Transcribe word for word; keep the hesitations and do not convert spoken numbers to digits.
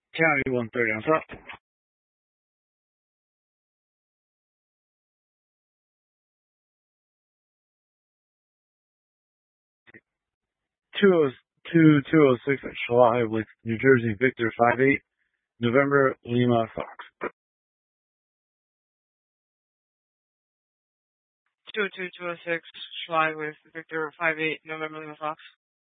County one thirty on top. two oh two two oh six at July with New Jersey Victor five eight, November Lima Fox. two oh two two oh six, July with Victor five eight, November Lima Fox.